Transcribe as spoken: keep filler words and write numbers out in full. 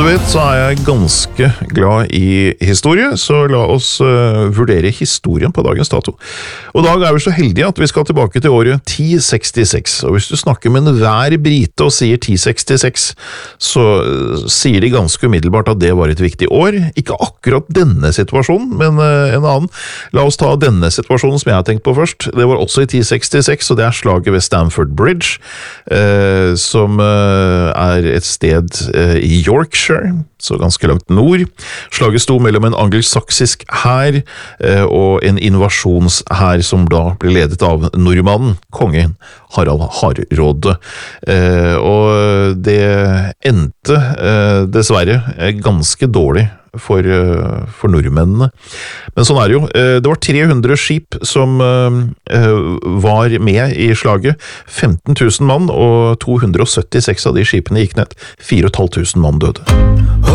du vet, så er jeg ganske glad i historie, så la oss uh, vurdere historien på dagens dato. Og i dag er vi så heldige at vi skal tilbake til året ti sekstiseks, og hvis du snakker med enhver brite og sier ti sekstiseks, så uh, sier de ganske umiddelbart at det var et viktig år. Ikke akkurat denne situasjonen, men uh, en annen. La oss ta denne situasjonen som jeg har tenkt på først. Det var også i ti sekstiseks, og det er slaget ved Stamford Bridge, uh, som uh, er et sted uh, i Yorkshire, så ganske langt nord. Slaget sto mellom en angelsaksisk hær eh, og en invasjonshær som da ble ledet av nordmannen, kongen Harald Hardråde. Eh, og det endte eh, dessverre ganske dårlig for, uh, for nordmennene. Men sånn er det jo. Uh, det var tre hundre skip som uh, uh, var med i slaget. femten tusen mann, og to hundre og syttiseks av de skipene gikk ned. fire tusen fem hundre mann døde.